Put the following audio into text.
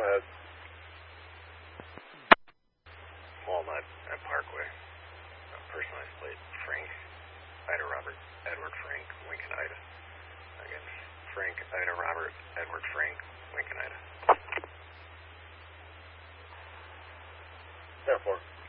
ahead. Walnut at Parkway. Personalized plate. Frank, Ida Robert, Edward Frank, Lincoln Ida. Again, Frank, Ida Robert, Edward Frank, Lincoln Ida. 10-4.